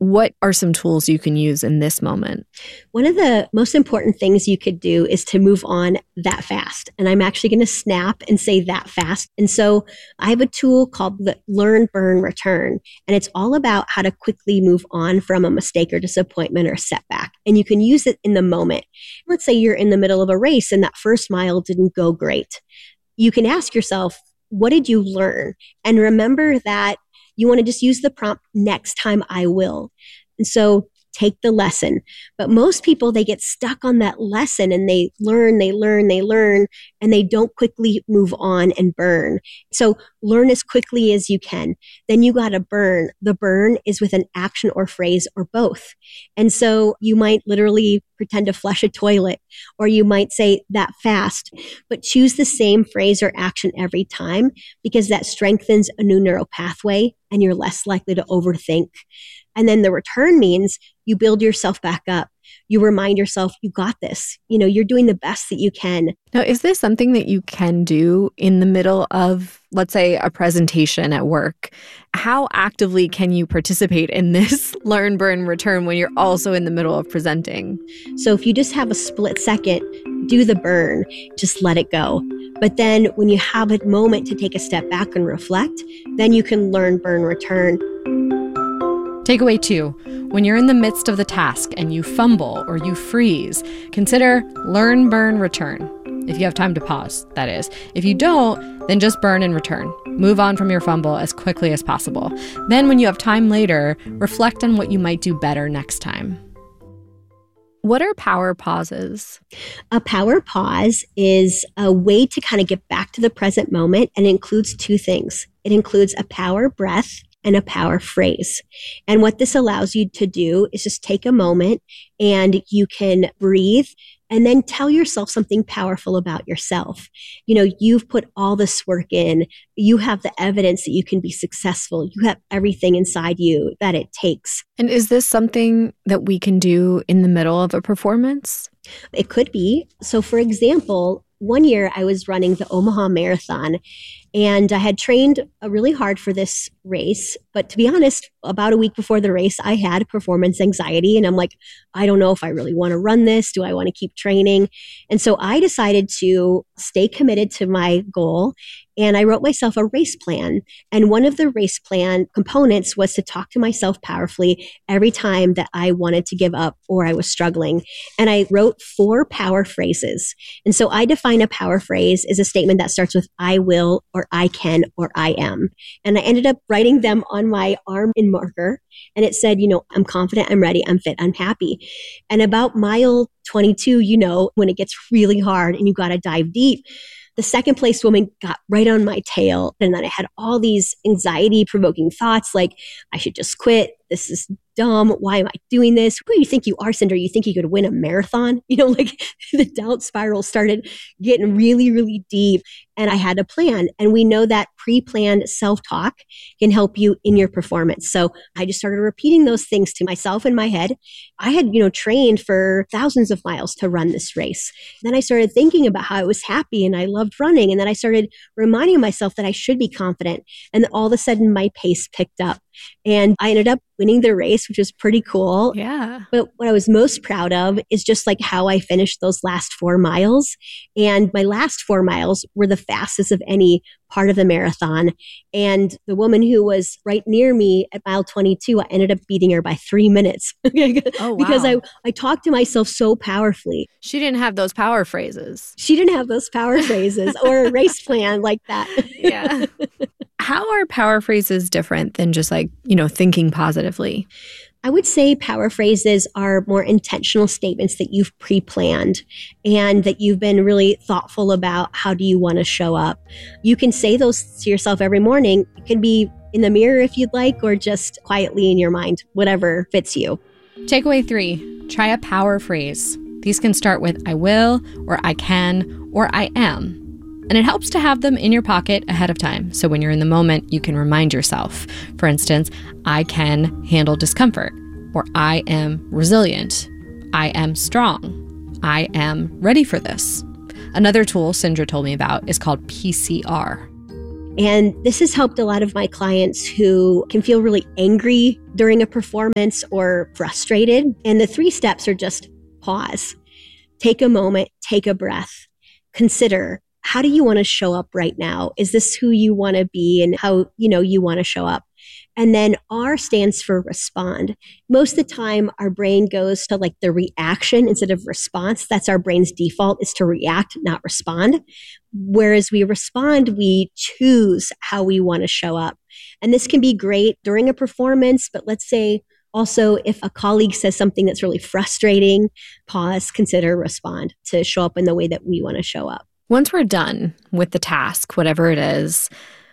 What are some tools you can use in this moment? One of the most important things you could do is to move on that fast. And I'm actually going to snap and say that fast. And so I have a tool called the Learn, Burn, Return. And it's all about how to quickly move on from a mistake or disappointment or setback. And you can use it in the moment. Let's say you're in the middle of a race and that first mile didn't go great. You can ask yourself, what did you learn? And remember that you want to just use the prompt, next time I will. And so take the lesson. But most people, they get stuck on that lesson and they learn, and they don't quickly move on and burn. So learn as quickly as you can. Then you got to burn. The burn is with an action or phrase or both. And so you might literally pretend to flush a toilet, or you might say that fast, but choose the same phrase or action every time because that strengthens a new neural pathway and you're less likely to overthink. And then the return means you build yourself back up. You remind yourself, you got this. You're doing the best that you can. Now, is this something that you can do in the middle of, let's say, a presentation at work? How actively can you participate in this learn, burn, return when you're also in the middle of presenting? So if you just have a split second, do the burn, just let it go. But then when you have a moment to take a step back and reflect, then you can learn, burn, return. Takeaway 2, when you're in the midst of the task and you fumble or you freeze, consider learn, burn, return. If you have time to pause, that is. If you don't, then just burn and return. Move on from your fumble as quickly as possible. Then when you have time later, reflect on what you might do better next time. What are power pauses? A power pause is a way to kind of get back to the present moment, and it includes two things. It includes a power breath and a power phrase. And what this allows you to do is just take a moment and you can breathe and then tell yourself something powerful about yourself. You've put all this work in. You have the evidence that you can be successful. You have everything inside you that it takes. And is this something that we can do in the middle of a performance? It could be. So for example, one year I was running the Omaha Marathon and I had trained really hard for this race. But to be honest, about a week before the race, I had performance anxiety. And I'm like, I don't know if I really want to run this. Do I want to keep training? And so I decided to stay committed to my goal. And I wrote myself a race plan. And one of the race plan components was to talk to myself powerfully every time that I wanted to give up or I was struggling. And I wrote 4 power phrases. And so I define a power phrase as a statement that starts with I will, or I can, or I am. And I ended up writing them on my arm in marker. And it said, I'm confident, I'm ready, I'm fit, I'm happy. And about mile 22, when it gets really hard and you got to dive deep, the second place woman got right on my tail. And then I had all these anxiety provoking thoughts like, I should just quit. This is dumb. Why am I doing this? Who do you think you are, Cinder? You think you could win a marathon? The doubt spiral started getting really, really deep. And I had a plan. And we know that pre-planned self-talk can help you in your performance. So I just started repeating those things to myself in my head. I had, trained for thousands of miles to run this race. Then I started thinking about how I was happy and I loved running. And then I started reminding myself that I should be confident. And then all of a sudden my pace picked up. And I ended up winning the race, which was pretty cool. Yeah. But what I was most proud of is just like how I finished those last 4 miles. And my last 4 miles were the fastest of any part of the marathon. And the woman who was right near me at mile 22, I ended up beating her by 3 minutes. Oh, wow. Because I talked to myself so powerfully. She didn't have those power phrases. She didn't have those power phrases or a race plan like that. Yeah. How are power phrases different than just thinking positively? I would say power phrases are more intentional statements that you've pre-planned and that you've been really thoughtful about how do you want to show up. You can say those to yourself every morning. It can be in the mirror if you'd like, or just quietly in your mind, whatever fits you. Takeaway 3, try a power phrase. These can start with I will, or I can, or I am. And it helps to have them in your pocket ahead of time. So when you're in the moment, you can remind yourself. For instance, I can handle discomfort, or I am resilient. I am strong. I am ready for this. Another tool Sindra told me about is called PCR. And this has helped a lot of my clients who can feel really angry during a performance or frustrated. And the 3 steps are just pause, take a moment, take a breath, consider, how do you want to show up right now? Is this who you want to be and how, you want to show up? And then R stands for respond. Most of the time, our brain goes to like the reaction instead of response. That's our brain's default, is to react, not respond. Whereas we respond, we choose how we want to show up. And this can be great during a performance, but let's say also if a colleague says something that's really frustrating, pause, consider, respond to show up in the way that we want to show up. Once we're done with the task, whatever it is,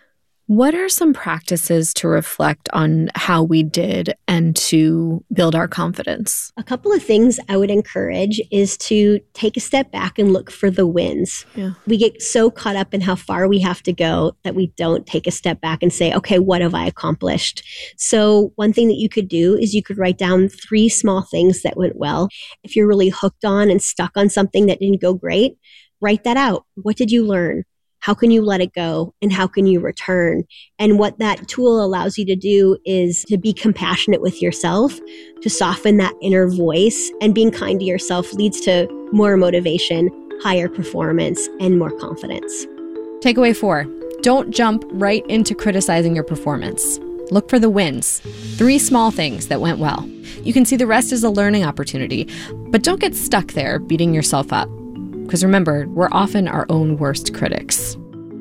what are some practices to reflect on how we did and to build our confidence? A couple of things I would encourage is to take a step back and look for the wins. Yeah. We get so caught up in how far we have to go that we don't take a step back and say, okay, what have I accomplished? So one thing that you could do is you could write down 3 small things that went well. If you're really hooked on and stuck on something that didn't go great, write that out. What did you learn? How can you let it go? And how can you return? And what that tool allows you to do is to be compassionate with yourself, to soften that inner voice, and being kind to yourself leads to more motivation, higher performance, and more confidence. Takeaway 4, don't jump right into criticizing your performance. Look for the wins, 3 small things that went well. You can see the rest as a learning opportunity, but don't get stuck there beating yourself up. Because remember, we're often our own worst critics.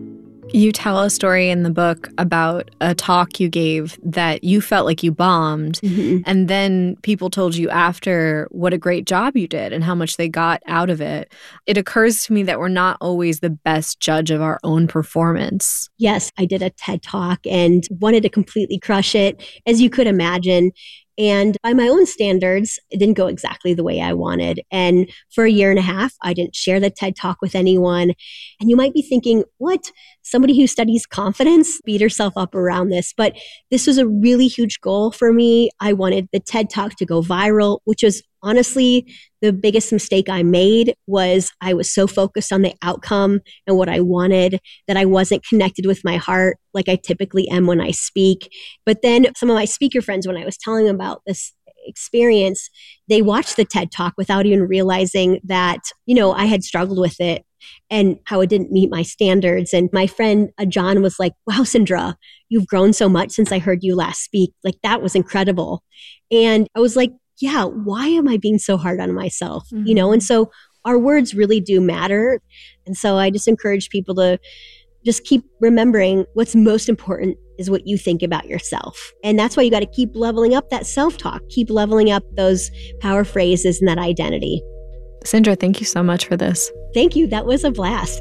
You tell a story in the book about a talk you gave that you felt like you bombed, and then people told you after what a great job you did and how much they got out of it. It occurs to me that we're not always the best judge of our own performance. Yes, I did a TED Talk and wanted to completely crush it, as you could imagine. And by my own standards, it didn't go exactly the way I wanted. And for a year and a half, I didn't share the TED Talk with anyone. And you might be thinking, what? Somebody who studies confidence beat herself up around this. But this was a really huge goal for me. I wanted the TED Talk to go viral, which was honestly the biggest mistake I made. Was I was so focused on the outcome and what I wanted that I wasn't connected with my heart like I typically am when I speak. But then some of my speaker friends, when I was telling them about this experience, they watched the TED Talk without even realizing that, I had struggled with it and how it didn't meet my standards. And my friend John was like, wow, Sindra, you've grown so much since I heard you last speak. Like, that was incredible. And I was like, yeah, why am I being so hard on myself? And so our words really do matter. And so I just encourage people to just keep remembering what's most important is what you think about yourself. And that's why you got to keep leveling up that self-talk, keep leveling up those power phrases and that identity. Sindra, thank you so much for this. Thank you. That was a blast.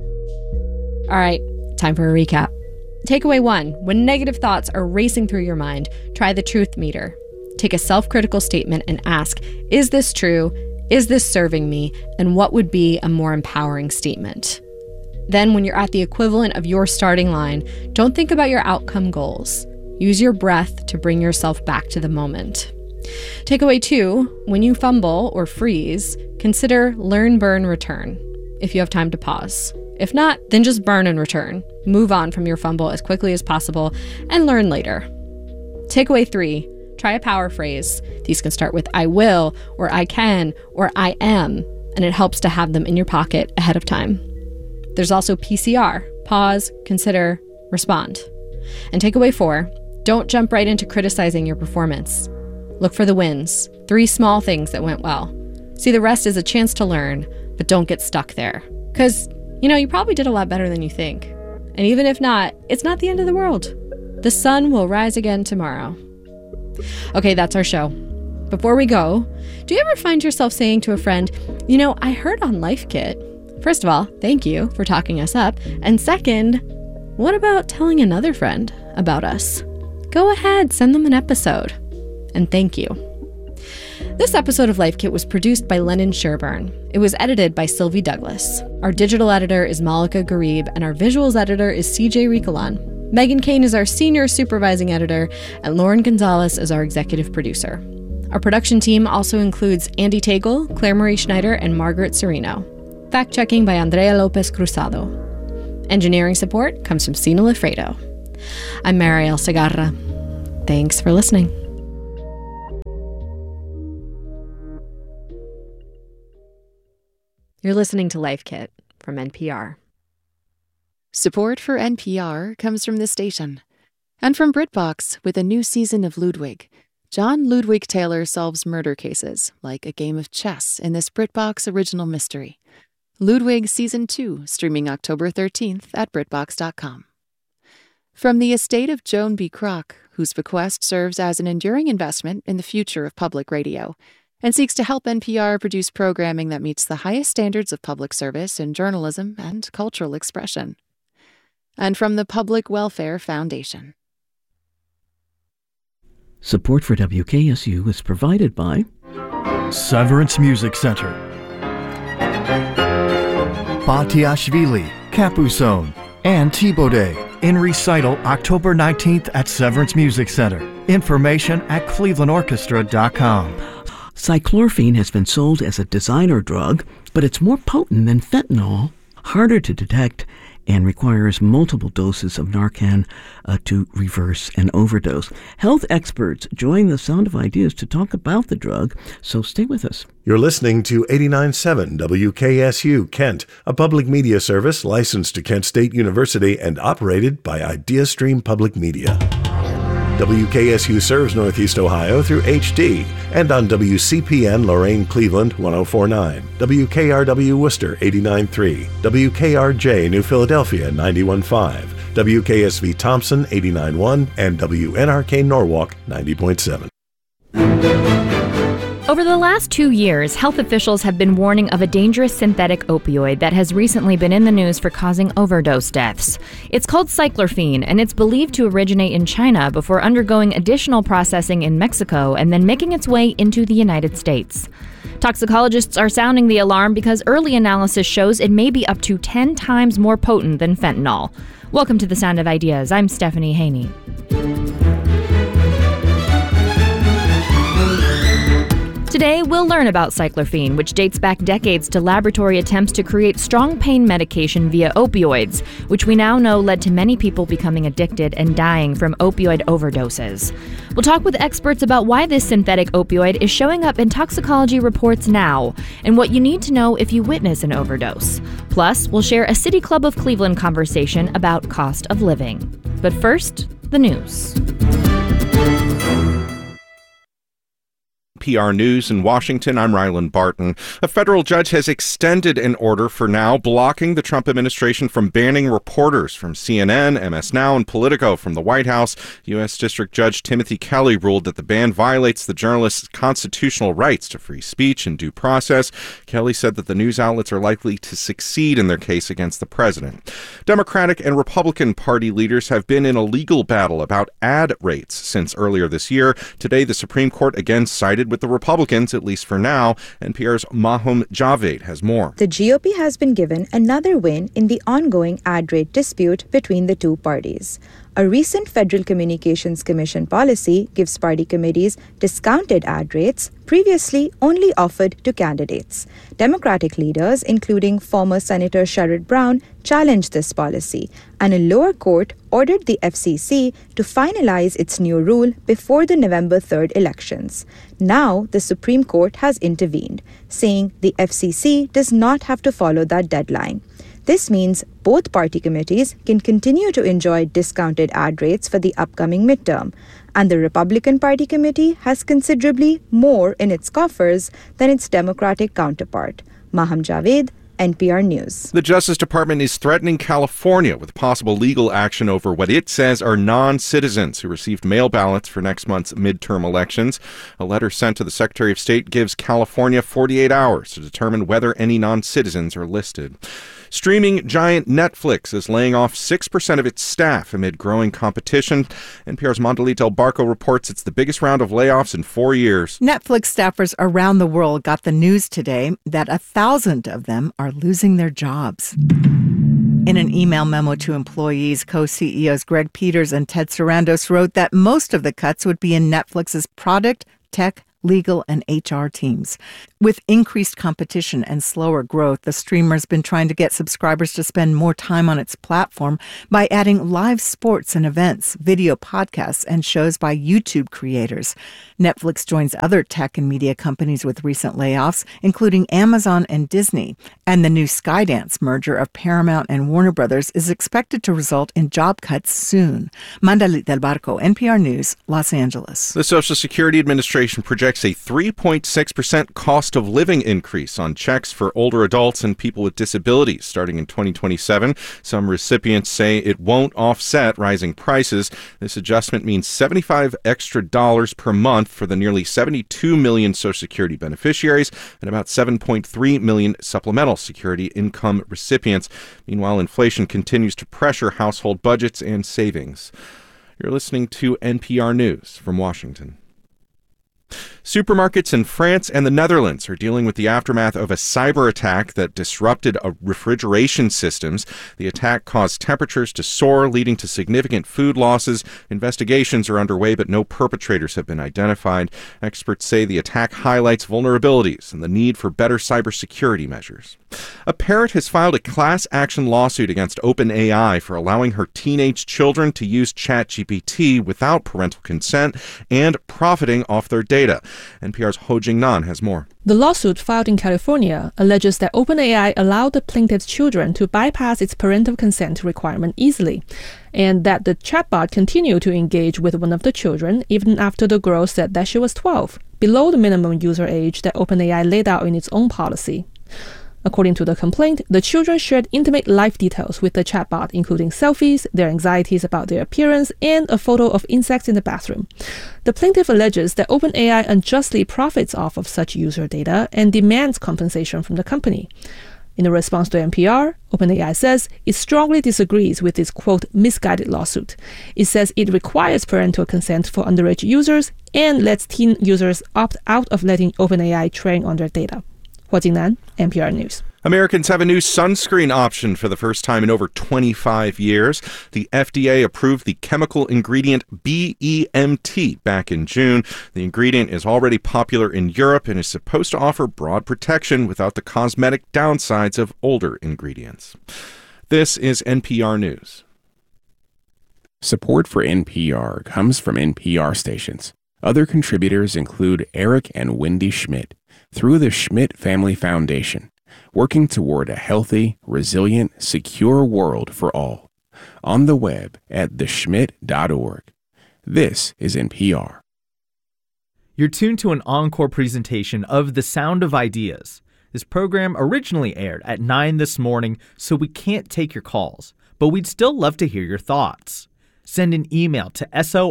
All right, time for a recap. Takeaway 1, when negative thoughts are racing through your mind, try the truth meter. Take a self-critical statement and ask, is this true? Is this serving me? And what would be a more empowering statement? Then when you're at the equivalent of your starting line, don't think about your outcome goals. Use your breath to bring yourself back to the moment. Takeaway 2, when you fumble or freeze, consider learn, burn, return, if you have time to pause. If not, then just burn and return. Move on from your fumble as quickly as possible and learn later. Takeaway 3, try a power phrase. These can start with I will, or I can, or I am, and it helps to have them in your pocket ahead of time. There's also PCR, pause, consider, respond. And takeaway 4, don't jump right into criticizing your performance. Look for the wins, 3 small things that went well. See the rest as a chance to learn, but don't get stuck there. Because, you probably did a lot better than you think. And even if not, it's not the end of the world. The sun will rise again tomorrow. Okay, that's our show. Before we go, do you ever find yourself saying to a friend, I heard on Life Kit? First of all, thank you for talking us up. And second, what about telling another friend about us? Go ahead, send them an episode. And thank you. This episode of Life Kit was produced by Lennon Sherburne. It was edited by Sylvie Douglas. Our digital editor is Malika Garib, and our visuals editor is CJ Ricolan. Megan Kane is our senior supervising editor, and Lauren Gonzalez is our executive producer. Our production team also includes Andy Tagle, Claire Marie Schneider, and Margaret Serino. Fact-checking by Andrea Lopez Cruzado. Engineering support comes from Sina Lafredo. I'm Mariel Segarra. Thanks for listening. You're listening to Life Kit from NPR. Support for NPR comes from this station. And from BritBox with a new season of Ludwig. John Ludwig Taylor solves murder cases like a game of chess in this BritBox original mystery. Ludwig Season 2, streaming October 13th at BritBox.com. From the estate of Joan B. Kroc, whose bequest serves as an enduring investment in the future of public radio, and seeks to help NPR produce programming that meets the highest standards of public service in journalism and cultural expression. And from the Public Welfare Foundation. Support for WKSU is provided by Severance Music Center, Batiashvili, Capuzone, and Thibaudet in recital October 19th at Severance Music Center. Information at clevelandorchestra.com. Cyclorphine has been sold as a designer drug, but it's more potent than fentanyl, harder to detect, and requires multiple doses of Narcan to reverse an overdose. Health experts join the Sound of Ideas to talk about the drug, so stay with us. You're listening to 89.7 WKSU Kent, a public media service licensed to Kent State University and operated by IdeaStream Public Media. WKSU serves Northeast Ohio through HD and on WCPN Lorain Cleveland 104.9, WKRW Worcester 89.3, WKRJ New Philadelphia 91.5, WKSV Thompson 89.1, and WNRK Norwalk 90.7. Over the last 2 years, health officials have been warning of a dangerous synthetic opioid that has recently been in the news for causing overdose deaths. It's called cyclorphine, and it's believed to originate in China before undergoing additional processing in Mexico and then making its way into the United States. Toxicologists are sounding the alarm because early analysis shows it may be up to 10 times more potent than fentanyl. Welcome to The Sound of Ideas. I'm Stephanie Haney. Today, we'll learn about cyclorphine, which dates back decades to laboratory attempts to create strong pain medication via opioids, which we now know led to many people becoming addicted and dying from opioid overdoses. We'll talk with experts about why this synthetic opioid is showing up in toxicology reports now, and what you need to know if you witness an overdose. Plus, we'll share a City Club of Cleveland conversation about cost of living. But first, the news. PR News in Washington, I'm Ryland Barton. A federal judge has extended an order for now blocking the Trump administration from banning reporters from CNN, MS Now, and Politico from the White House. U.S. District Judge Timothy Kelly ruled that the ban violates the journalists' constitutional rights to free speech and due process. Kelly said that the news outlets are likely to succeed in their case against the president. Democratic and Republican Party leaders have been in a legal battle about ad rates since earlier this year. Today, the Supreme Court again sided with the Republicans, at least for now. NPR's Mahum Javed has more. The GOP has been given another win in the ongoing ad rate dispute between the two parties. A recent Federal Communications Commission policy gives party committees discounted ad rates previously only offered to candidates. Democratic leaders, including former Senator Sherrod Brown, challenged this policy, and a lower court ordered the FCC to finalize its new rule before the November 3rd elections. Now, the Supreme Court has intervened, saying the FCC does not have to follow that deadline. This means both party committees can continue to enjoy discounted ad rates for the upcoming midterm, and the Republican Party committee has considerably more in its coffers than its Democratic counterpart. Maham Javed, NPR News. The Justice Department is threatening California with possible legal action over what it says are non-citizens who received mail ballots for next month's midterm elections. A letter sent to the Secretary of State gives California 48 hours to determine whether any non-citizens are listed. Streaming giant Netflix is laying off 6% of its staff amid growing competition. NPR's Mondelita Del Barco reports it's the biggest round of layoffs in 4 years. Netflix staffers around the world got the news today that 1,000 of them are losing their jobs. In an email memo to employees, co-CEOs Greg Peters and Ted Sarandos wrote that most of the cuts would be in Netflix's product, tech, legal, and HR teams. With increased competition and slower growth, the streamer's been trying to get subscribers to spend more time on its platform by adding live sports and events, video podcasts, and shows by YouTube creators. Netflix joins other tech and media companies with recent layoffs, including Amazon and Disney. And the new Skydance merger of Paramount and Warner Brothers is expected to result in job cuts soon. Mandalit Del Barco, NPR News, Los Angeles. The Social Security Administration projects a 3.6% cost of living increase on checks for older adults and people with disabilities starting in 2027. Some recipients say it won't offset rising prices. This adjustment means $75 extra per month for the nearly 72 million Social Security beneficiaries and about 7.3 million supplemental security income recipients. Meanwhile, inflation continues to pressure household budgets and savings. You're listening to NPR News from Washington. Supermarkets in France and the Netherlands are dealing with the aftermath of a cyber attack that disrupted refrigeration systems. The attack caused temperatures to soar, leading to significant food losses. Investigations are underway, but no perpetrators have been identified. Experts say the attack highlights vulnerabilities and the need for better cybersecurity measures. A parent has filed a class action lawsuit against OpenAI for allowing her teenage children to use ChatGPT without parental consent and profiting off their data. NPR's Ho Jing-nan has more. The lawsuit filed in California alleges that OpenAI allowed the plaintiff's children to bypass its parental consent requirement easily, and that the chatbot continued to engage with one of the children even after the girl said that she was 12, below the minimum user age that OpenAI laid out in its own policy. According to the complaint, the children shared intimate life details with the chatbot, including selfies, their anxieties about their appearance, and a photo of insects in the bathroom. The plaintiff alleges that OpenAI unjustly profits off of such user data and demands compensation from the company. In a response to NPR, OpenAI says it strongly disagrees with this, quote, misguided lawsuit. It says it requires parental consent for underage users and lets teen users opt out of letting OpenAI train on their data. Hua Jing-nan, NPR News. Americans have a new sunscreen option for the first time in over 25 years. The FDA approved the chemical ingredient BEMT back in June. The ingredient is already popular in Europe and is supposed to offer broad protection without the cosmetic downsides of older ingredients. This is NPR News. Support for NPR comes from NPR stations. Other contributors include Eric and Wendy Schmidt through the Schmidt Family Foundation, working toward a healthy, resilient, secure world for all. On the web at theschmidt.org. This is NPR. You're tuned to an encore presentation of The Sound of Ideas. This program originally aired at 9 this morning, so we can't take your calls, but we'd still love to hear your thoughts. Send an email to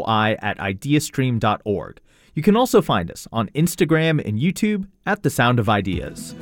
soi@ideastream.org. You can also find us on Instagram and YouTube at The Sound of Ideas.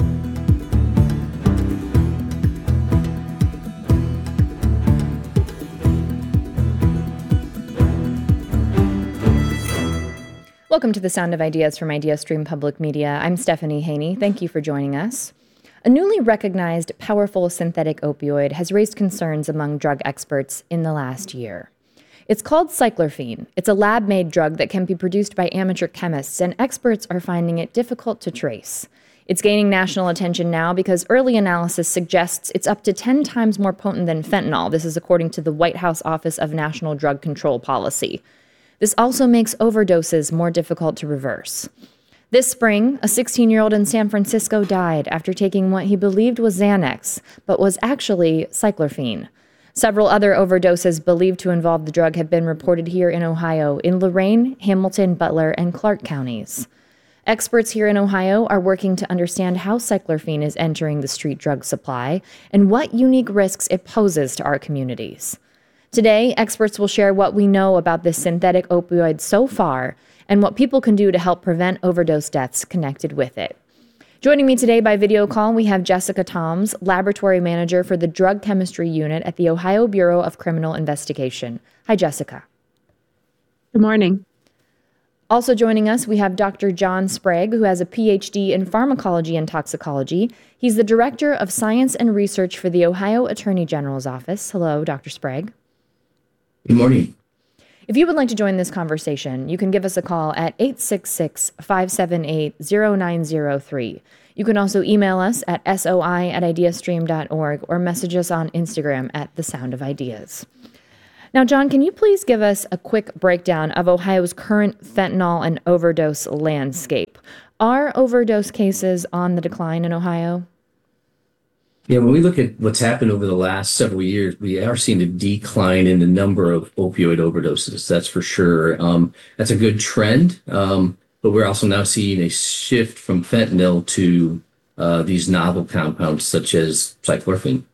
Welcome to The Sound of Ideas from IdeaStream Public Media. I'm Stephanie Haney. Thank you for joining us. A newly recognized powerful synthetic opioid has raised concerns among drug experts in the last year. It's called cyclorphene. It's a lab-made drug that can be produced by amateur chemists, and experts are finding it difficult to trace. It's gaining national attention now because early analysis suggests it's up to 10 times more potent than fentanyl. This is according to the White House Office of National Drug Control Policy. This also makes overdoses more difficult to reverse. This spring, a 16-year-old in San Francisco died after taking what he believed was Xanax, but was actually cyclorphene. Several other overdoses believed to involve the drug have been reported here in Ohio, in Lorain, Hamilton, Butler, and Clark counties. Experts here in Ohio are working to understand how cyclorphene is entering the street drug supply and what unique risks it poses to our communities. Today, experts will share what we know about this synthetic opioid so far and what people can do to help prevent overdose deaths connected with it. Joining me today by video call, we have Jessica Toms, Laboratory Manager for the Drug Chemistry Unit at the Ohio Bureau of Criminal Investigation. Hi, Jessica. Good morning. Also joining us, we have Dr. John Sprague, who has a PhD in pharmacology and toxicology. He's the Director of Science and Research for the Ohio Attorney General's Office. Hello, Dr. Sprague. Good morning. If you would like to join this conversation, you can give us a call at 866-578-0903. You can also email us at soi@ideastream.org or message us on Instagram at The Sound of Ideas. Now, John, can you please give us a quick breakdown of Ohio's current fentanyl and overdose landscape? Are overdose cases on the decline in Ohio? Yeah, when we look at what's happened over the last several years, we are seeing a decline in the number of opioid overdoses. That's for sure. That's a good trend, but we're also now seeing a shift from fentanyl to these novel compounds such as cyclorphene.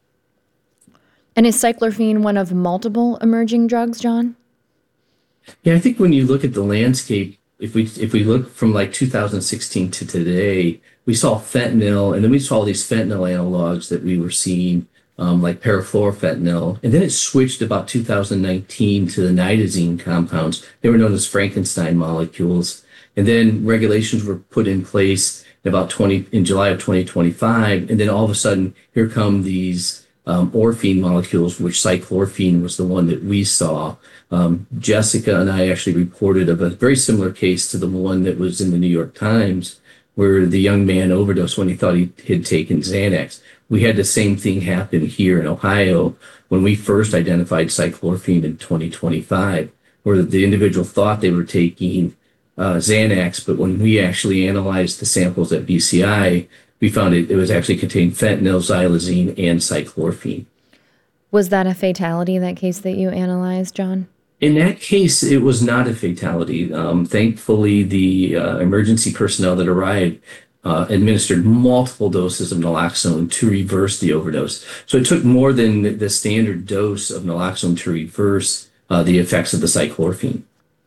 And is cyclorphene one of multiple emerging drugs, John? Yeah, I think when you look at the landscape, if we look from like 2016 to today, we saw fentanyl, and then we saw these fentanyl analogs that we were seeing, like parafluorofentanyl, and then it switched about 2019 to the nitazene compounds. They were known as Frankenstein molecules, and then regulations were put in place in July of 2025, and then all of a sudden, here come these orphine molecules, which cyclorphene was the one that we saw. Jessica and I actually reported of a very similar case to the one that was in the New York Times, where the young man overdosed when he thought he had taken Xanax. We had the same thing happen here in Ohio when we first identified cyclorphene in 2025, where the individual thought they were taking Xanax, but when we actually analyzed the samples at BCI, we found it was actually contained fentanyl, xylazine, and cyclorphene. Was that a fatality, that case that you analyzed, John? In that case, it was not a fatality. Thankfully, the emergency personnel that arrived administered multiple doses of naloxone to reverse the overdose. So it took more than the standard dose of naloxone to reverse the effects of the cyclorphene.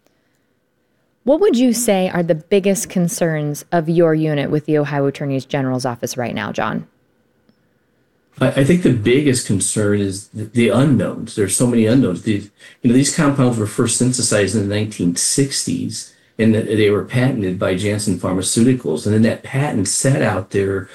What would you say are the biggest concerns of your unit with the Ohio Attorney General's office right now, John? I think the biggest concern is the unknowns. There's so many unknowns. These compounds were first synthesized in the 1960s, and they were patented by Janssen Pharmaceuticals. And then that patent sat out there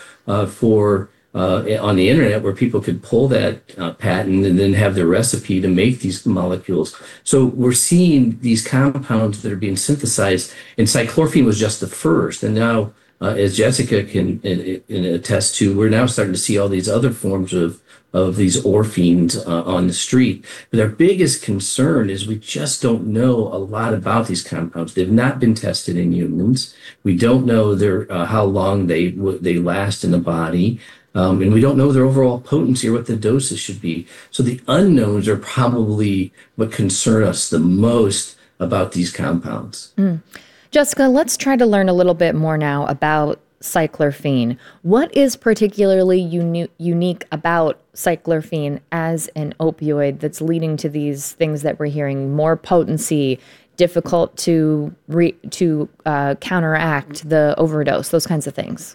on the internet where people could pull that patent and then have their recipe to make these molecules. So we're seeing these compounds that are being synthesized, and cyclorphene was just the first. And now, as Jessica can attest to, we're now starting to see all these other forms of these orphines on the street. But our biggest concern is we just don't know a lot about these compounds. They've not been tested in humans. We don't know how long they last in the body. And we don't know their overall potency or what the doses should be. So the unknowns are probably what concern us the most about these compounds. Jessica, let's try to learn a little bit more now about cyclorphene. What is particularly unique about cyclorphene as an opioid that's leading to these things that we're hearing? More potency, difficult to counteract the overdose, those kinds of things.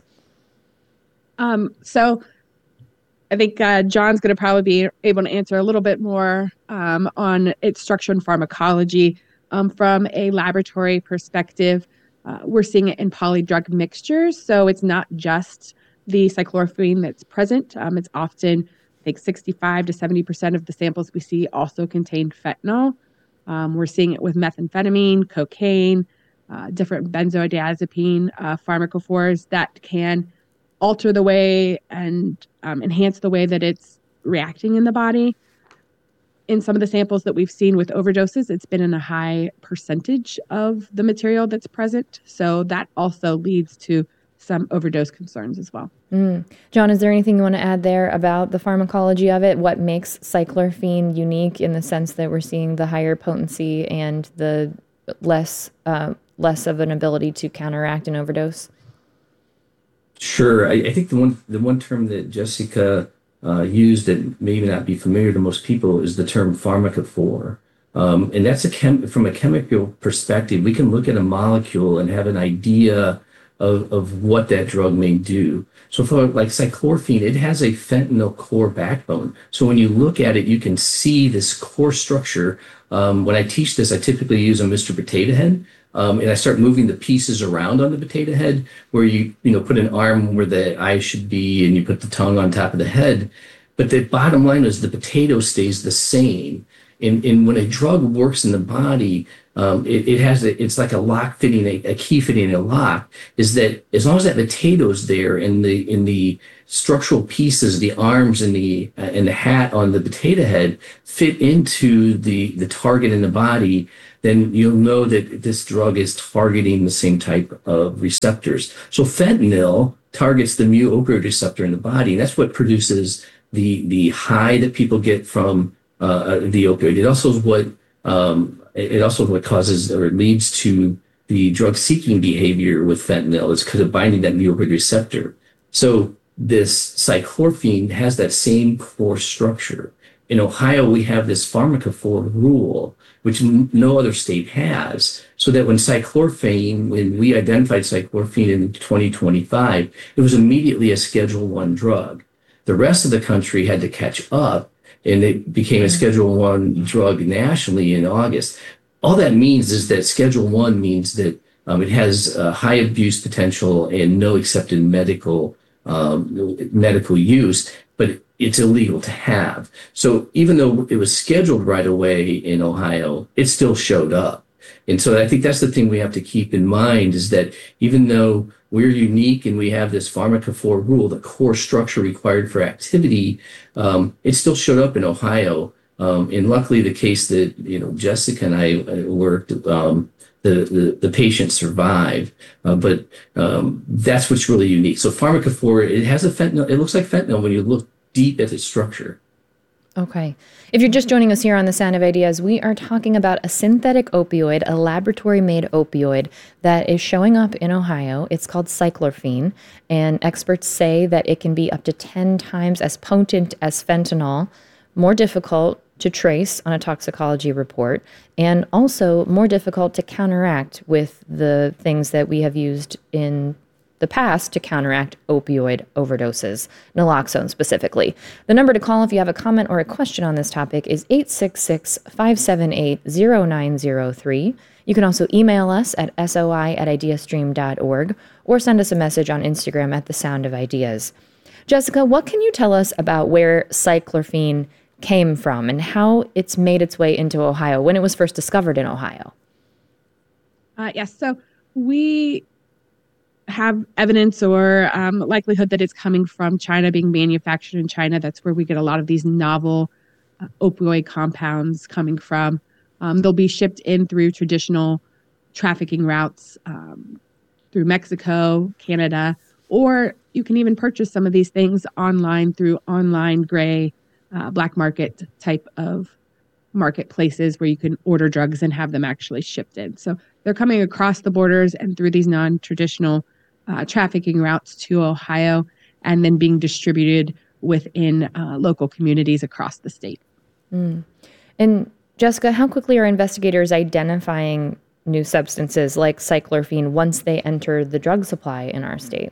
So I think John's going to probably be able to answer a little bit more on its structure and pharmacology. From a laboratory perspective, we're seeing it in polydrug mixtures. So it's not just the cyclorphene that's present. It's often, I think, 65 to 70% of the samples we see also contain fentanyl. We're seeing it with methamphetamine, cocaine, different benzodiazepine pharmacophores that can alter the way and enhance the way that it's reacting in the body. In some of the samples that we've seen with overdoses, it's been in a high percentage of the material that's present. So that also leads to some overdose concerns as well. John, is there anything you want to add there about the pharmacology of it? What makes cyclorphene unique in the sense that we're seeing the higher potency and the less of an ability to counteract an overdose? Sure. I think the one term that Jessica used that may not be familiar to most people is the term pharmacophore. And that's from a chemical perspective, we can look at a molecule and have an idea of what that drug may do. So for like cyclorphene, it has a fentanyl core backbone. So when you look at it, you can see this core structure. When I teach this, I typically use a Mr. Potato Head. And I start moving the pieces around on the potato head where you put an arm where the eye should be and you put the tongue on top of the head. But the bottom line is the potato stays the same. And when a drug works in the body, it's like a lock fitting, a key fitting a lock, is that as long as that potato is there in the structural pieces, the arms and the hat on the potato head fit into the target in the body, then you'll know that this drug is targeting the same type of receptors. So fentanyl targets the mu opioid receptor in the body, and that's what produces the high that people get from the opioid. It also is what causes or leads to the drug-seeking behavior with fentanyl. It's because of binding that mu opioid receptor. So this cyclorphene has that same core structure. In Ohio, we have this pharmacophore rule, which no other state has, so that when we identified cyclorphene in 2025, it was immediately a Schedule I drug. The rest of the country had to catch up, and it became a Schedule I drug nationally in August. All that means is that Schedule I means that it has high abuse potential and no accepted medical use, but it's illegal to have. So even though it was scheduled right away in Ohio, it still showed up. And so I think that's the thing we have to keep in mind, is that even though we're unique and we have this pharmacophore rule, the core structure required for activity, it still showed up in Ohio. And luckily, the case that Jessica and I worked, the patient survived, but that's what's really unique. So pharmacophore, it has a fentanyl. It looks like fentanyl when you look deep at its structure. Okay. If you're just joining us here on The Sound of Ideas, we are talking about a synthetic opioid, a laboratory-made opioid that is showing up in Ohio. It's called cyclorphene, and experts say that it can be up to 10 times as potent as fentanyl, more difficult to trace on a toxicology report, and also more difficult to counteract with the things that we have used in the past to counteract opioid overdoses, naloxone specifically. The number to call if you have a comment or a question on this topic is 866-578-0903. You can also email us at soi@ideastream.org or send us a message on Instagram at The Sound of Ideas. Jessica, what can you tell us about where cyclorphene came from and how it's made its way into Ohio, when it was first discovered in Ohio? Yes, so we have evidence or likelihood that it's coming from China, being manufactured in China. That's where we get a lot of these novel opioid compounds coming from. They'll be shipped in through traditional trafficking routes through Mexico, Canada, or you can even purchase some of these things online through online gray black market type of marketplaces where you can order drugs and have them actually shipped in. So they're coming across the borders and through these non-traditional trafficking routes to Ohio, and then being distributed within local communities across the state. And Jessica, how quickly are investigators identifying new substances like cyclorphene once they enter the drug supply in our state?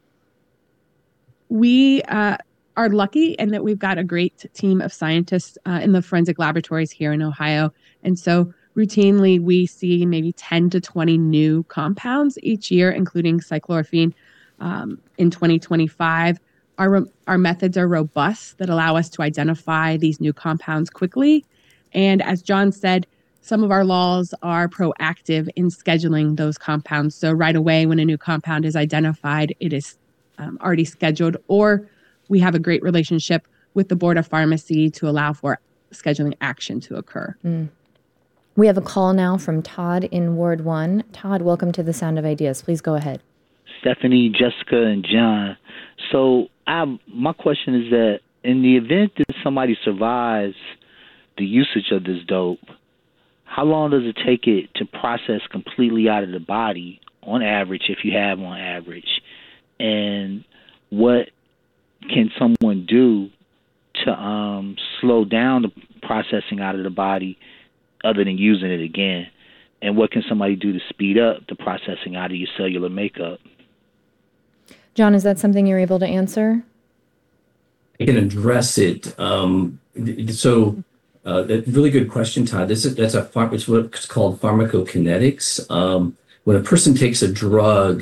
We are lucky in that we've got a great team of scientists in the forensic laboratories here in Ohio. And so routinely, we see maybe 10 to 20 new compounds each year, including cyclorphene. In 2025, our methods are robust that allow us to identify these new compounds quickly. And as John said, some of our laws are proactive in scheduling those compounds. So right away, when a new compound is identified, it is already scheduled, or we have a great relationship with the Board of Pharmacy to allow for scheduling action to occur. We have a call now from Todd in Ward 1. Todd, welcome to The Sound of Ideas. Please go ahead. Stephanie, Jessica, and John. So my question is that in the event that somebody survives the usage of this dope, how long does it take it to process completely out of the body on average, if you have on average? And what can someone do to slow down the processing out of the body other than using it again? And what can somebody do to speed up the processing out of your cellular makeup? John, is that something you're able to answer? I can address it. That's a really good question, Todd. It's what's called pharmacokinetics. When a person takes a drug,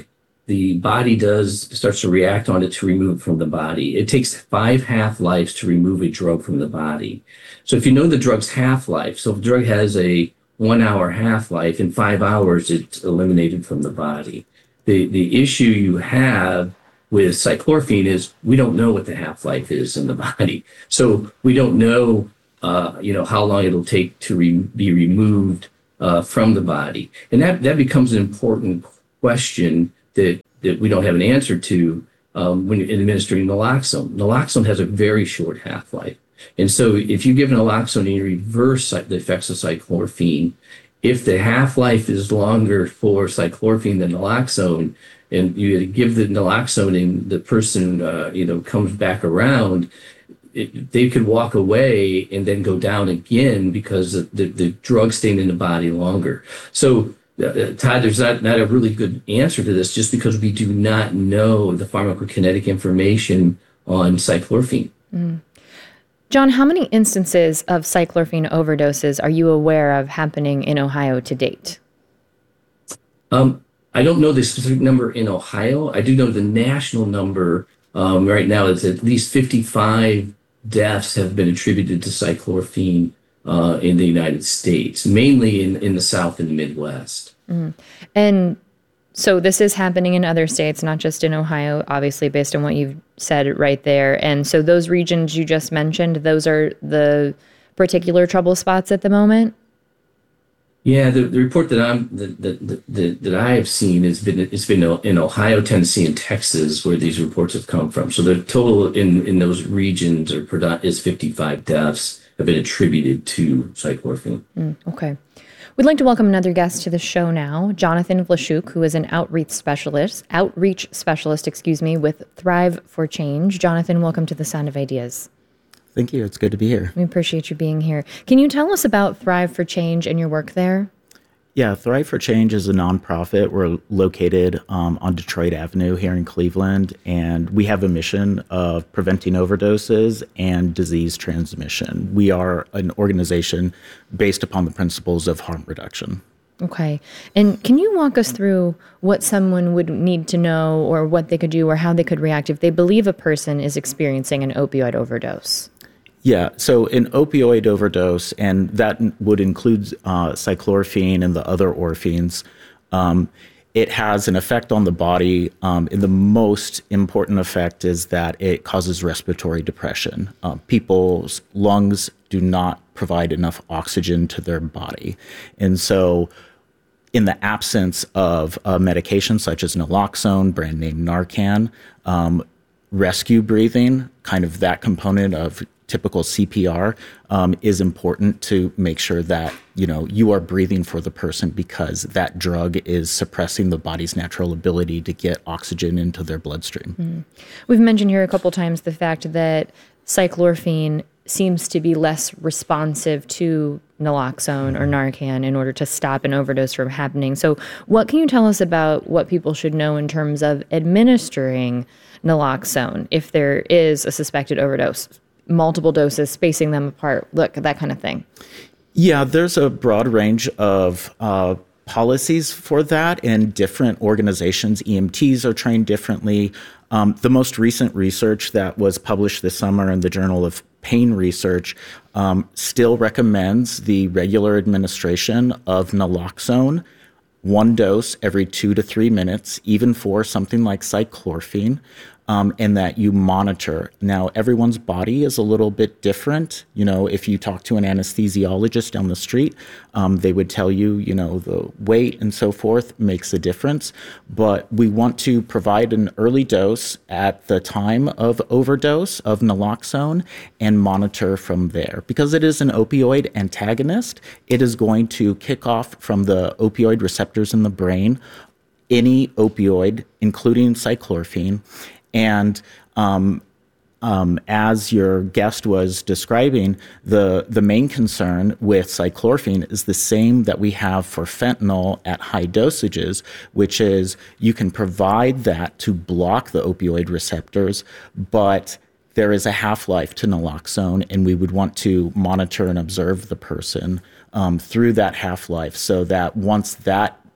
the body starts to react on it to remove it from the body. It takes 5 half-lives to remove a drug from the body. So if you know the drug's half-life, so if the drug has a 1-hour half-life, in 5 hours it's eliminated from the body. The issue you have with cyclorphine is we don't know what the half-life is in the body. So we don't know, how long it'll take to be removed from the body. And that becomes an important question that we don't have an answer to when you're administering naloxone. Naloxone has a very short half-life. And so if you give naloxone and you reverse the effects of cyclorphine, if the half-life is longer for cyclorphine than naloxone, and you give the naloxone and the person, comes back around, they could walk away and then go down again because the drug stayed in the body longer. So, Todd, there's not a really good answer to this just because we do not know the pharmacokinetic information on cyclorphine. Mm. John, how many instances of cyclorphine overdoses are you aware of happening in Ohio to date? I don't know the specific number in Ohio. I do know the national number right now is at least 55 deaths have been attributed to cyclorphine in the United States, mainly in the South and the Midwest. Mm. And so this is happening in other states, not just in Ohio, obviously, based on what you've said right there. And so those regions you just mentioned, those are the particular trouble spots at the moment? Yeah, the report that I have seen it's been in Ohio, Tennessee, and Texas where these reports have come from. So the total in those regions is 55 deaths have been attributed to cyclorphine. Okay. We'd like to welcome another guest to the show now, Jonathan Vlachuk, who is an outreach specialist, with Thrive for Change. Jonathan, welcome to The Sound of Ideas. Thank you. It's good to be here. We appreciate you being here. Can you tell us about Thrive for Change and your work there? Yeah, Thrive for Change is a nonprofit. We're located on Detroit Avenue here in Cleveland, and we have a mission of preventing overdoses and disease transmission. We are an organization based upon the principles of harm reduction. Okay. And can you walk us through what someone would need to know or what they could do or how they could react if they believe a person is experiencing an opioid overdose? Yeah, so an opioid overdose, and that would include cyclorphine and the other orphines, it has an effect on the body. And the most important effect is that it causes respiratory depression. People's lungs do not provide enough oxygen to their body. And so in the absence of medication such as naloxone, brand name Narcan, rescue breathing, kind of that component of typical CPR, is important to make sure that, you are breathing for the person because that drug is suppressing the body's natural ability to get oxygen into their bloodstream. Mm. We've mentioned here a couple times the fact that cyclorphine seems to be less responsive to naloxone or Narcan in order to stop an overdose from happening. So what can you tell us about what people should know in terms of administering naloxone if there is a suspected overdose? Multiple doses, spacing them apart, that kind of thing. Yeah, there's a broad range of policies for that, and different organizations. EMTs are trained differently. The most recent research that was published this summer in the Journal of Pain Research still recommends the regular administration of naloxone, 1 dose every 2 to 3 minutes, even for something like cyclorphine. And that you monitor. Now, everyone's body is a little bit different. If you talk to an anesthesiologist down the street, they would tell you, the weight and so forth makes a difference. But we want to provide an early dose at the time of overdose of naloxone and monitor from there. Because it is an opioid antagonist, it is going to kick off from the opioid receptors in the brain any opioid, including cyclorphine. And as your guest was describing, the main concern with cyclorphine is the same that we have for fentanyl at high dosages, which is you can provide that to block the opioid receptors, but there is a half-life to naloxone, and we would want to monitor and observe the person through that half-life so that once that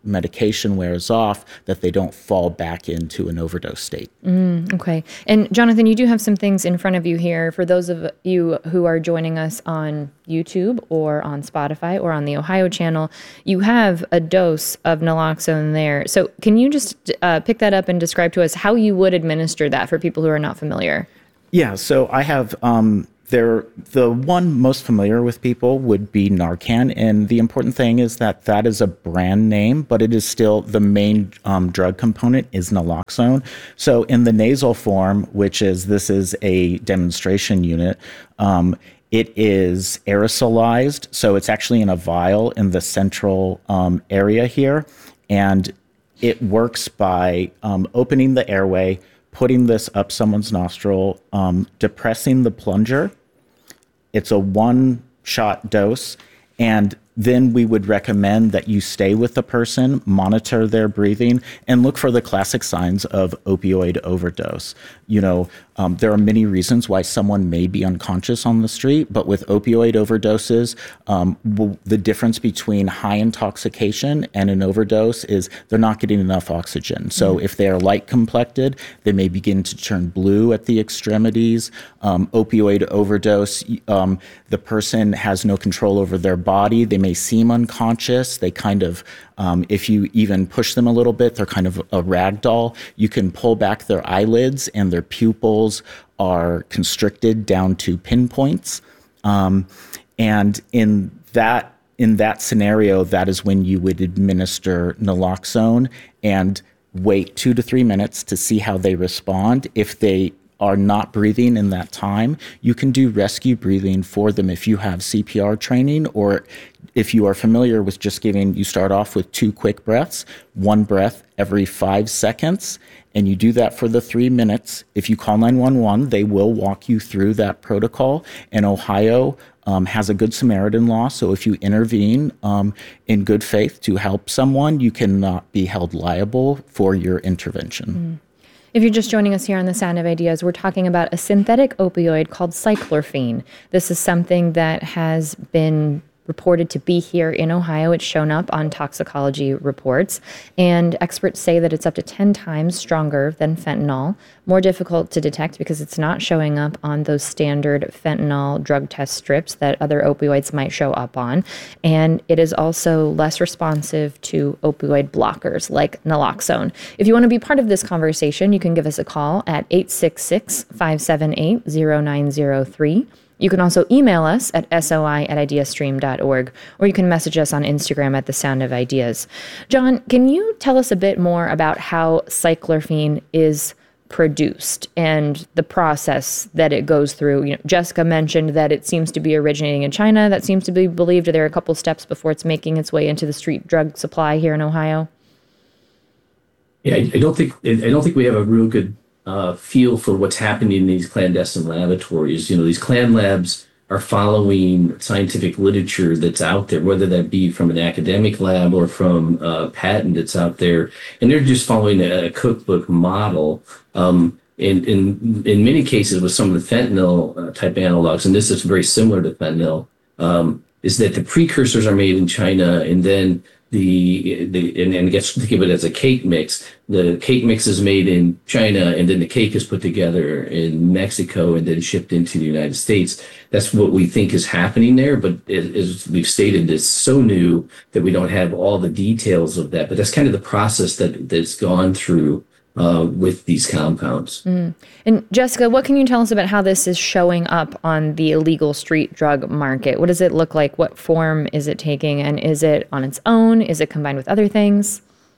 medication wears off, that they don't fall back into an overdose state. Okay. And Jonathan, you do have some things in front of you here. For those of you who are joining us on YouTube or on Spotify or on the Ohio channel, you have a dose of naloxone there. So can you just pick that up and describe to us how you would administer that for people who are not familiar? Yeah, so I have the one most familiar with people would be Narcan, and the important thing is that that is a brand name, but it is still the main drug component is naloxone. So in the nasal form, this is a demonstration unit, it is aerosolized, so it's actually in a vial in the central area here, and it works by opening the airway, putting this up someone's nostril, depressing the plunger. It's a one-shot dose, and then we would recommend that you stay with the person, monitor their breathing, and look for the classic signs of opioid overdose. There are many reasons why someone may be unconscious on the street, but with opioid overdoses, the difference between high intoxication and an overdose is they're not getting enough oxygen. So if they are light complected, they may begin to turn blue at the extremities. Opioid overdose, the person has no control over their body. They may seem unconscious. They kind of, if you even push them a little bit, they're kind of a rag doll. You can pull back their eyelids and their pupils are constricted down to pinpoints. And in that scenario, that is when you would administer naloxone and wait 2 to 3 minutes to see how they respond. If they are not breathing in that time, you can do rescue breathing for them if you have CPR training, or if you are familiar with just you start off with 2 quick breaths, 1 breath every 5 seconds, and you do that for the 3 minutes. If you call 911, they will walk you through that protocol. And Ohio has a Good Samaritan law, so if you intervene in good faith to help someone, you cannot be held liable for your intervention. If you're just joining us here on The Sound of Ideas, we're talking about a synthetic opioid called cyclorphene. This is something that has been reported to be here in Ohio. It's shown up on toxicology reports, and experts say that it's up to 10 times stronger than fentanyl, more difficult to detect because it's not showing up on those standard fentanyl drug test strips that other opioids might show up on, and it is also less responsive to opioid blockers like naloxone. If you want to be part of this conversation, you can give us a call at 866-578-0903. You can also email us at soi@ideastream.org, or you can message us on Instagram at The Sound of Ideas. John, can you tell us a bit more about how cyclorphene is produced and the process that it goes through? Jessica mentioned that it seems to be originating in China. That seems to be believed. Are there a couple steps before it's making its way into the street drug supply here in Ohio? Yeah, I don't think we have a real good feel for what's happening in these clandestine laboratories. These clan labs are following scientific literature that's out there, whether that be from an academic lab or from a patent that's out there, and they're just following a cookbook model. In many cases with some of the fentanyl type analogs, and this is very similar to fentanyl, is that the precursors are made in China, and then and gets think of it as a cake mix. The cake mix is made in China, and then the cake is put together in Mexico and then shipped into the United States. That's what we think is happening there. But as we've stated, it's so new that we don't have all the details of that. But that's kind of the process that's gone through with these compounds. And Jessica, what can you tell us about how this is showing up on the illegal street drug market? What does it look like? What form is it taking? And is it on its own? Is it combined with other things?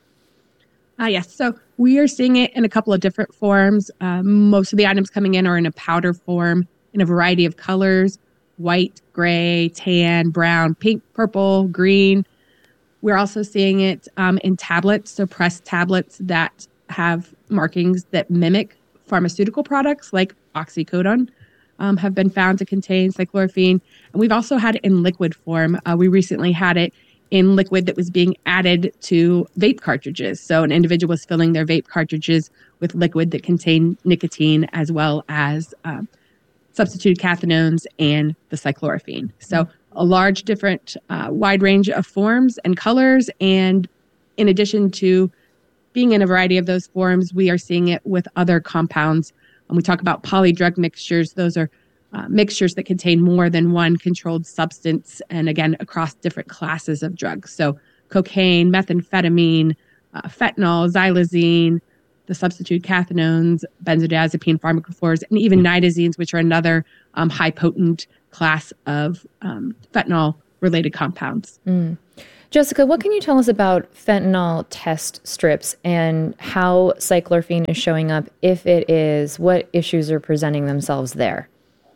Yes. So we are seeing it in a couple of different forms. Most of the items coming in are in a powder form in a variety of colors: white, gray, tan, brown, pink, purple, green. We're also seeing it in tablets, so pressed tablets that have markings that mimic pharmaceutical products like oxycodone have been found to contain cyclorphene. And we've also had it in liquid form. We recently had it in liquid that was being added to vape cartridges. So an individual was filling their vape cartridges with liquid that contained nicotine as well as substituted cathinones and the cyclorphene. So a large different wide range of forms and colors, and in addition to being in a variety of those forms, we are seeing it with other compounds. When we talk about polydrug mixtures, those are mixtures that contain more than one controlled substance, and again, across different classes of drugs. So cocaine, methamphetamine, fentanyl, xylazine, the substitute cathinones, benzodiazepine, pharmacophores, and even nitazenes, which are another high potent class of fentanyl-related compounds. Jessica, what can you tell us about fentanyl test strips and how cyclorphene is showing up? If it is, what issues are presenting themselves there?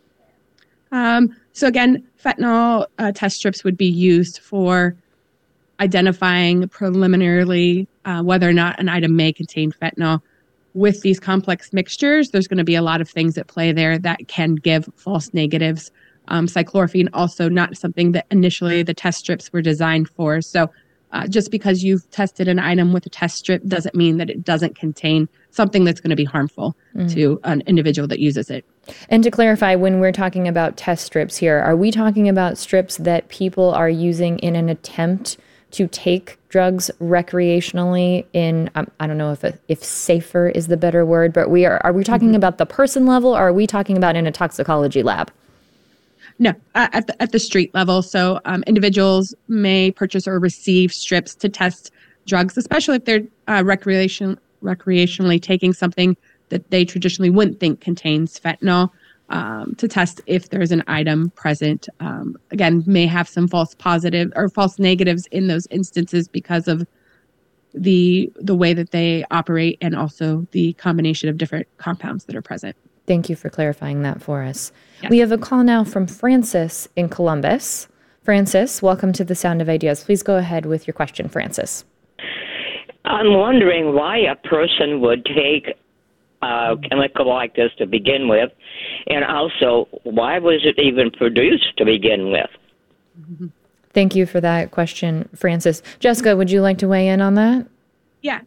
So again, fentanyl test strips would be used for identifying preliminarily whether or not an item may contain fentanyl. With these complex mixtures, there's going to be a lot of things at play there that can give false negatives. Cyclorphene also not something that initially the test strips were designed for. So just because you've tested an item with a test strip doesn't mean that it doesn't contain something that's going to be harmful to an individual that uses it. And to clarify, when we're talking about test strips here, are we talking about strips that people are using in an attempt to take drugs recreationally in, I don't know if safer is the better word, but are we talking about the person level, or are we talking about in a toxicology lab? No, at the street level. So individuals may purchase or receive strips to test drugs, especially if they're recreationally taking something that they traditionally wouldn't think contains fentanyl, to test if there's an item present. Again, may have some false positive or false negatives in those instances because of the way that they operate and also the combination of different compounds that are present. Thank you for clarifying that for us. Yes. We have a call now from Francis in Columbus. Francis, welcome to The Sound of Ideas. Please go ahead with your question, Francis. I'm wondering why a person would take a chemical like this to begin with, and also, why was it even produced to begin with? Thank you for that question, Francis. Jessica, would you like to weigh in on that? Yeah.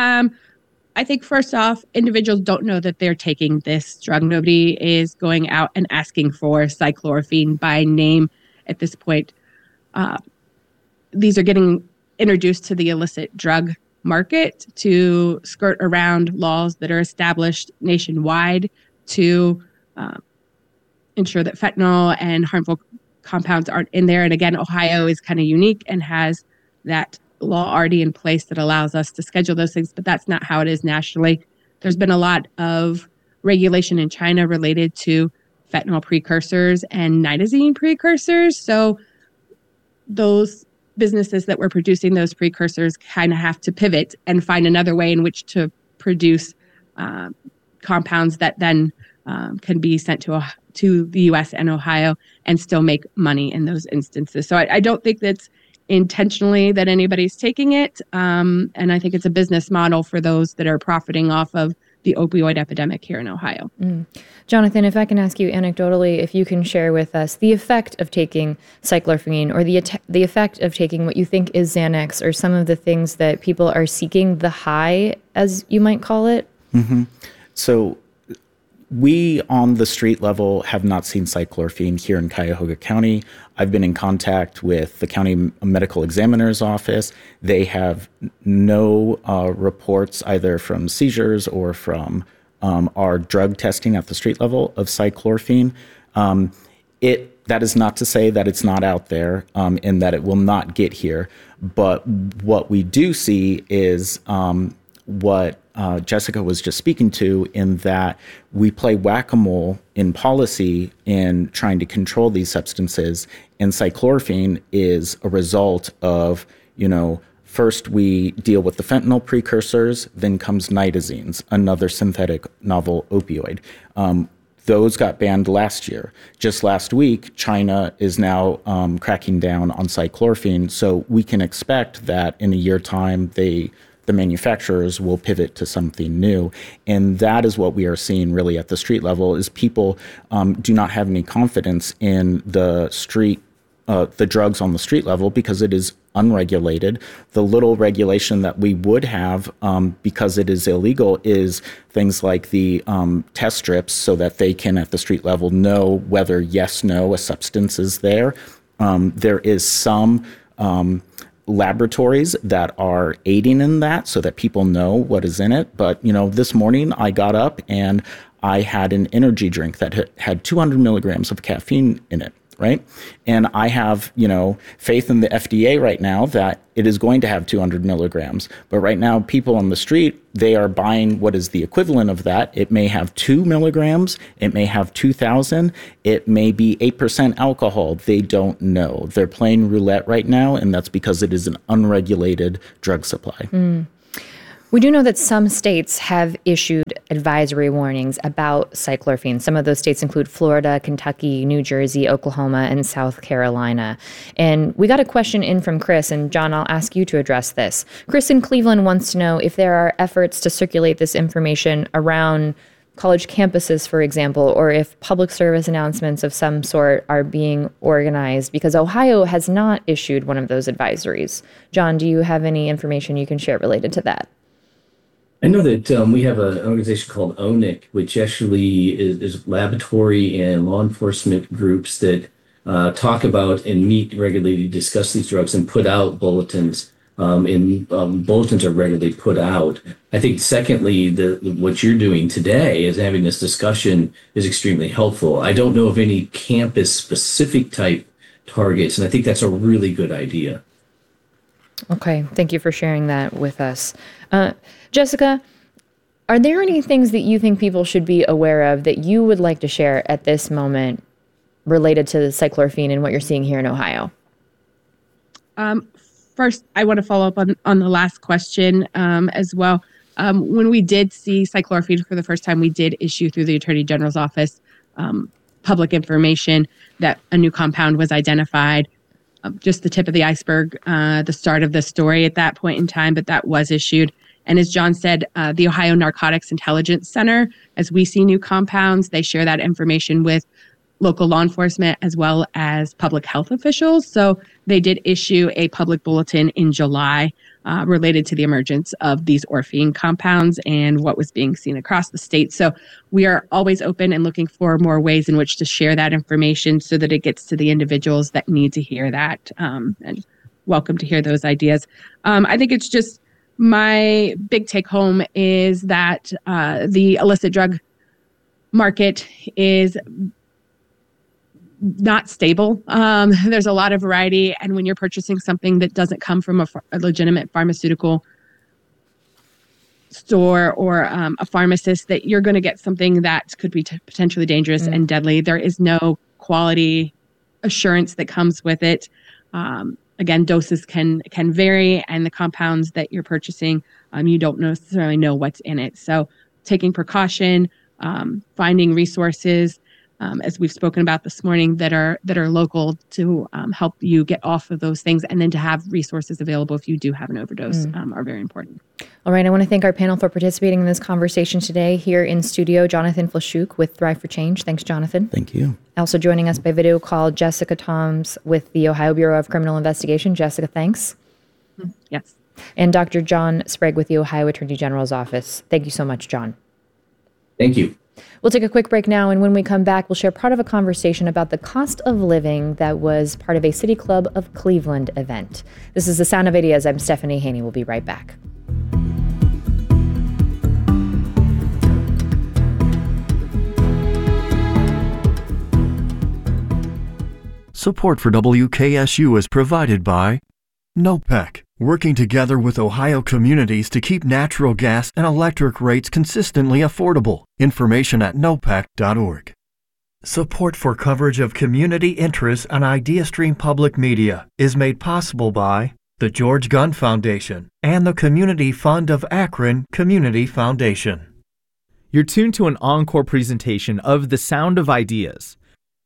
I think first off, individuals don't know that they're taking this drug. Nobody is going out and asking for cyclorphene by name at this point. These are getting introduced to the illicit drug market to skirt around laws that are established nationwide to ensure that fentanyl and harmful compounds aren't in there. And again, Ohio is kind of unique and has that law already in place that allows us to schedule those things, but that's not how it is nationally. There's been a lot of regulation in China related to fentanyl precursors and nitazene precursors. So those businesses that were producing those precursors kind of have to pivot and find another way in which to produce compounds that then can be sent to the U.S. and Ohio and still make money in those instances. So I don't think that's intentionally that anybody's taking it. And I think it's a business model for those that are profiting off of the opioid epidemic here in Ohio. Jonathan, if I can ask you anecdotally, if you can share with us the effect of taking cyclorphene or the effect of taking what you think is Xanax or some of the things that people are seeking, the high, as you might call it? So we on the street level have not seen cyclorphene here in Cuyahoga County. I've been in contact with the county medical examiner's office. They have no reports either from seizures or from our drug testing at the street level of cyclorphene. That is not to say that it's not out there and that it will not get here. But what we do see is what Jessica was just speaking to, in that we play whack-a-mole in policy in trying to control these substances, and cyclorphene is a result of, first we deal with the fentanyl precursors, then comes nitazenes, another synthetic novel opioid. Those got banned last year. Just last week, China is now cracking down on cyclorphene, so we can expect that in a year time the manufacturers will pivot to something new. And that is what we are seeing really at the street level, is people do not have any confidence in the drugs on the street level because it is unregulated. The little regulation that we would have because it is illegal is things like the test strips, so that they can at the street level know whether yes, no, a substance is there. There is some laboratories that are aiding in that so that people know what is in it. But, this morning I got up and I had an energy drink that had 200 milligrams of caffeine in it, right? And I have, faith in the FDA right now that it is going to have 200 milligrams. But right now, people on the street, they are buying what is the equivalent of that. It may have 2 milligrams. It may have 2,000. It may be 8% alcohol. They don't know. They're playing roulette right now, and that's because it is an unregulated drug supply. We do know that some states have issued advisory warnings about cyclorphene. Some of those states include Florida, Kentucky, New Jersey, Oklahoma, and South Carolina. And we got a question in from Chris, and John, I'll ask you to address this. Chris in Cleveland wants to know if there are efforts to circulate this information around college campuses, for example, or if public service announcements of some sort are being organized, because Ohio has not issued one of those advisories. John, do you have any information you can share related to that? I know that we have an organization called ONIC, which actually is laboratory and law enforcement groups that talk about and meet regularly to discuss these drugs and put out bulletins. Bulletins are regularly put out. I think, secondly, what you're doing today is having this discussion is extremely helpful. I don't know of any campus-specific type targets, and I think that's a really good idea. Okay, thank you for sharing that with us. Jessica, are there any things that you think people should be aware of that you would like to share at this moment related to cyclorphene and what you're seeing here in Ohio? First, I want to follow up on the last question as well. When we did see cyclorphene for the first time, we did issue through the Attorney General's office public information that a new compound was identified. Just the tip of the iceberg, the start of the story at that point in time, but that was issued. And as John said, the Ohio Narcotics Intelligence Center, as we see new compounds, they share that information with local law enforcement as well as public health officials. So they did issue a public bulletin in July related to the emergence of these orphine compounds and what was being seen across the state. So we are always open and looking for more ways in which to share that information so that it gets to the individuals that need to hear that, and welcome to hear those ideas. I think it's just my big take home is that the illicit drug market is not stable. There's a lot of variety. And when you're purchasing something that doesn't come from a legitimate pharmaceutical store or a pharmacist, that you're going to get something that could be potentially dangerous and deadly. There is no quality assurance that comes with it. Again, doses can vary, and the compounds that you're purchasing, you don't necessarily know what's in it. So taking precaution, finding resources, as we've spoken about this morning, that are local to help you get off of those things, and then to have resources available if you do have an overdose are very important. All right, I want to thank our panel for participating in this conversation today. Here in studio, Jonathan Flashuk with Thrive for Change. Thanks, Jonathan. Thank you. Also joining us by video call, Jessica Toms with the Ohio Bureau of Criminal Investigation. Jessica, thanks. Yes. And Dr. John Sprague with the Ohio Attorney General's office. Thank you so much, John. Thank you. We'll take a quick break now, and when we come back, we'll share part of a conversation about the cost of living that was part of a City Club of Cleveland event. This is The Sound of Ideas. I'm Stephanie Haney. We'll be right back. Support for WKSU is provided by NOPEC, working together with Ohio communities to keep natural gas and electric rates consistently affordable. Information at nopec.org. Support for coverage of community interests on IdeaStream Public Media is made possible by the George Gunn Foundation and the Community Fund of Akron Community Foundation. You're tuned to an encore presentation of The Sound of Ideas.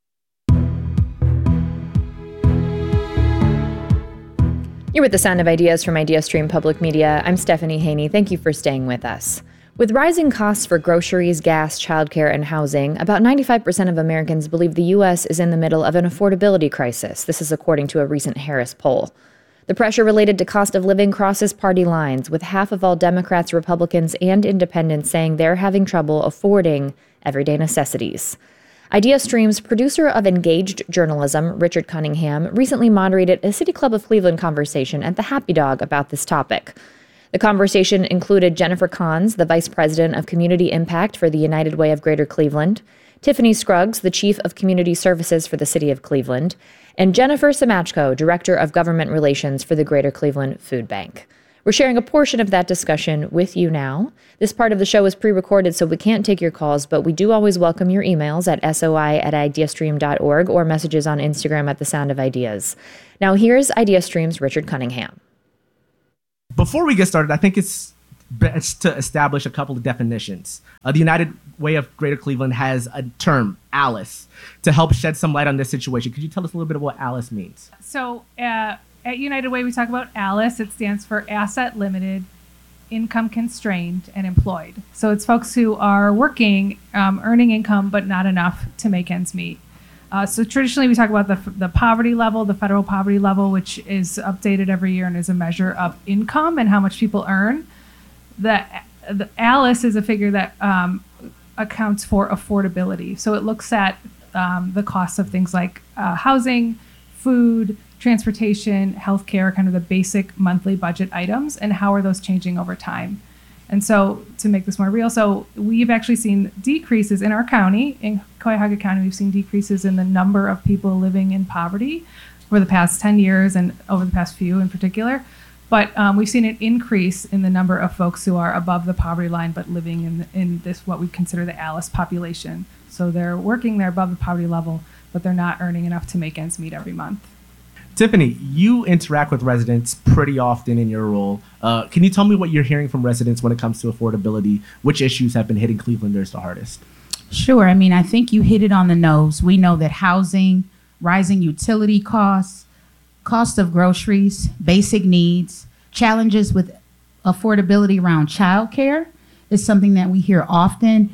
You're with The Sound of Ideas from IdeaStream Public Media. I'm Stephanie Haney. Thank you for staying with us. With rising costs for groceries, gas, childcare, and housing, about 95% of Americans believe the U.S. is in the middle of an affordability crisis. This is according to a recent Harris poll. The pressure related to cost of living crosses party lines, with half of all Democrats, Republicans, and independents saying they're having trouble affording everyday necessities. IdeaStream's producer of Engaged Journalism, Richard Cunningham, recently moderated a City Club of Cleveland conversation at the Happy Dog about this topic. The conversation included Jennifer Kahns, the Vice President of Community Impact for the United Way of Greater Cleveland, Tiffany Scruggs, the Chief of Community Services for the City of Cleveland, and Jennifer Samachko, Director of Government Relations for the Greater Cleveland Food Bank. We're sharing a portion of that discussion with you now. This part of the show is pre-recorded, so we can't take your calls, but we do always welcome your emails at soi@ideastream.org or messages on Instagram at The Sound of Ideas. Now here's IdeaStream's Richard Cunningham. Before we get started, I think it's best to establish a couple of definitions. The United Way of Greater Cleveland has a term, ALICE, to help shed some light on this situation. Could you tell us a little bit of what ALICE means? So at United Way, we talk about ALICE. It stands for Asset Limited, Income Constrained, and Employed. So it's folks who are working, earning income, but not enough to make ends meet. So traditionally, we talk about the poverty level, the federal poverty level, which is updated every year and is a measure of income and how much people earn. The ALICE is a figure that accounts for affordability. So it looks at the costs of things like housing, food, transportation, healthcare, kind of the basic monthly budget items, and how are those changing over time. And so to make this more real, so we've actually seen decreases in our county, in Cuyahoga County, we've seen decreases in the number of people living in poverty over the past 10 years and over the past few in particular. But we've seen an increase in the number of folks who are above the poverty line but living in this, what we consider the ALICE population. So they're working, they're above the poverty level, but they're not earning enough to make ends meet every month. Tiffany, you interact with residents pretty often in your role. Can you tell me what you're hearing from residents when it comes to affordability? Which issues have been hitting Clevelanders the hardest? Sure. I mean, I think you hit it on the nose. We know that housing, rising utility costs, cost of groceries, basic needs, challenges with affordability around childcare is something that we hear often,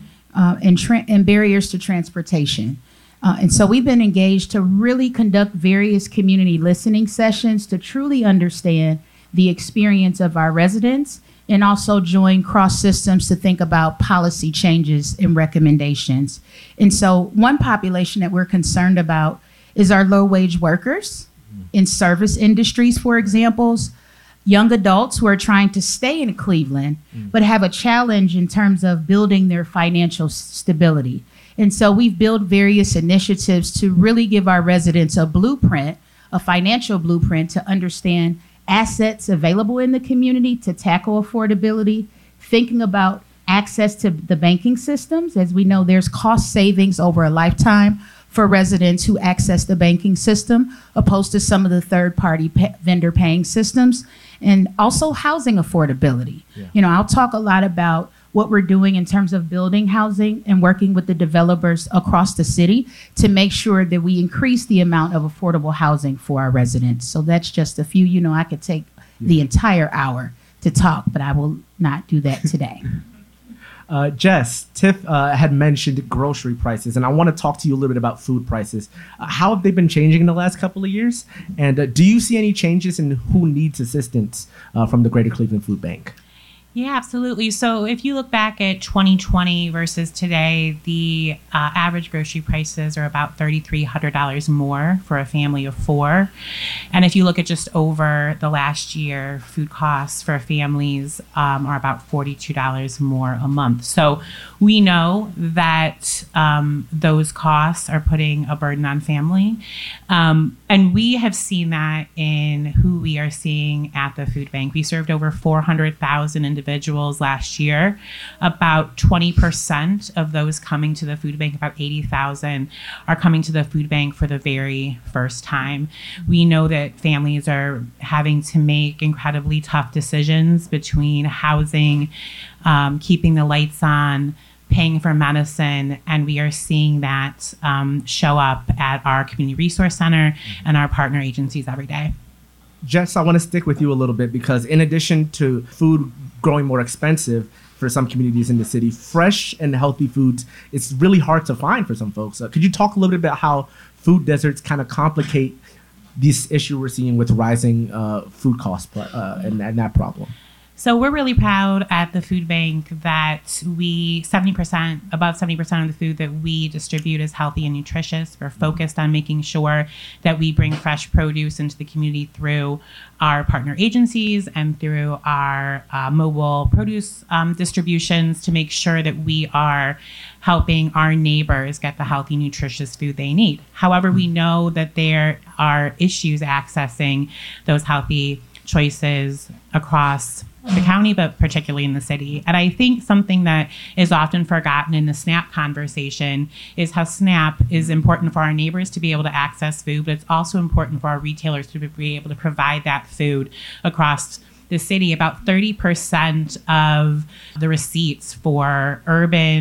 and barriers to transportation. And so we've been engaged to really conduct various community listening sessions to truly understand the experience of our residents and also join cross systems to think about policy changes and recommendations. And so one population that we're concerned about is our low wage workers in service industries, for example, young adults who are trying to stay in Cleveland, but have a challenge in terms of building their financial stability. And so we've built various initiatives to really give our residents a blueprint, a financial blueprint to understand assets available in the community to tackle affordability, thinking about access to the banking systems. As we know, there's cost savings over a lifetime for residents who access the banking system, opposed to some of the third-party vendor paying systems, and also housing affordability. Yeah. You know, I'll talk a lot about what we're doing in terms of building housing and working with the developers across the city to make sure that we increase the amount of affordable housing for our residents. So that's just a few. You know, I could take the entire hour to talk, but I will not do that today. Jess, Tiff had mentioned grocery prices, and I want to talk to you a little bit about food prices. How have they been changing in the last couple of years? And do you see any changes in who needs assistance from the Greater Cleveland Food Bank? Yeah, absolutely. So if you look back at 2020 versus today, the average grocery prices are about $3,300 more for a family of four. And if you look at just over the last year, food costs for families are about $42 more a month. So we know that those costs are putting a burden on family. And we have seen that in who we are seeing at the food bank. We served over 400,000 individuals last year. About 20% of those coming to the food bank, about 80,000, are coming to the food bank for the very first time. We know that families are having to make incredibly tough decisions between housing, keeping the lights on, paying for medicine, and we are seeing that show up at our community resource center and our partner agencies every day. Jess, I want to stick with you a little bit because in addition to food growing more expensive for some communities in the city, fresh and healthy foods, it's really hard to find for some folks. Could you talk a little bit about how food deserts kind of complicate this issue we're seeing with rising food costs and that problem? So we're really proud at the food bank that about 70% of the food that we distribute is healthy and nutritious. We're focused on making sure that we bring fresh produce into the community through our partner agencies and through our mobile produce distributions to make sure that we are helping our neighbors get the healthy, nutritious food they need. However, we know that there are issues accessing those healthy choices across the county, but particularly in the city. And I think something that is often forgotten in the SNAP conversation is how SNAP is important for our neighbors to be able to access food, but it's also important for our retailers to be able to provide that food across the city. About 30% of the receipts for urban